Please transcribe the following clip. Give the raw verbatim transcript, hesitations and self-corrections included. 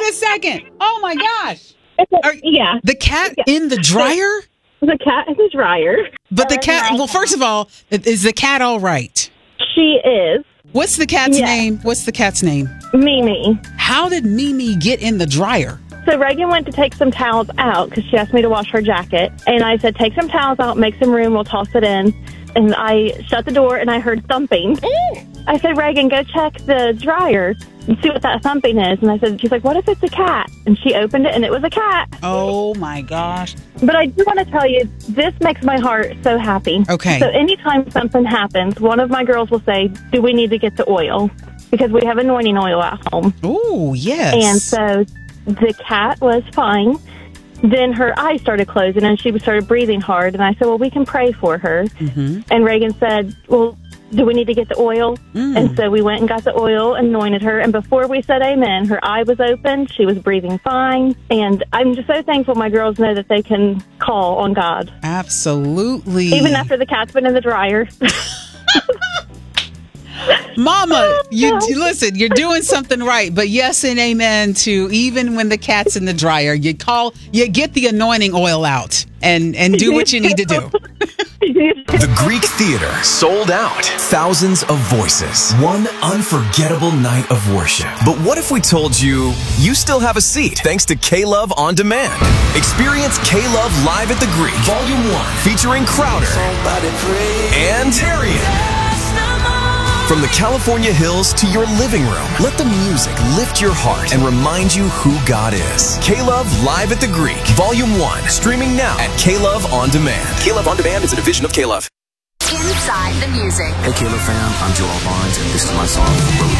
a second. Oh my gosh. Are, yeah. The cat yeah. in the dryer? The cat in the dryer. But the cat, well, first of all, is the cat all right? She is. What's the cat's Yeah. name? What's the cat's name? Mimi. How did Mimi get in the dryer? So Reagan went to take some towels out because she asked me to wash her jacket. And I said, take some towels out, make some room, we'll toss it in. And I shut the door and I heard thumping. I said, Reagan, go check the dryer and see what that thumping is. And I said, she's like, what if it's a cat? And she opened it and it was a cat. Oh my gosh. But I do want to tell you, this makes my heart so happy. Okay. So anytime something happens, one of my girls will say, do we need to get the oil? Because we have anointing oil at home. Oh, yes. And so the cat was fine. Then her eyes started closing and she started breathing hard. And I said, well, we can pray for her. Mm-hmm. And Reagan said, well, do we need to get the oil? Mm. And so we went and got the oil, anointed her. And before we said amen, her eye was open. She was breathing fine. And I'm just so thankful my girls know that they can call on God. Absolutely. Even after the cat's been in the dryer. Mama, you listen, you're doing something right, but yes and amen to even when the cat's in the dryer, you call, you get the anointing oil out and, and do what you need to do. The Greek Theater sold out. Thousands of voices. One unforgettable night of worship. But what if we told you you still have a seat thanks to K-Love On Demand? Experience K-Love live at the Greek, Volume one, featuring Crowder and Darian. From the California hills to your living room, let the music lift your heart and remind you who God is. K-Love Live at the Greek, Volume one, streaming now at K-Love On Demand. K-Love On Demand is a division of K-Love. Inside the music. Hey, K-Love fam, I'm Joel Barnes, and this is my song, Road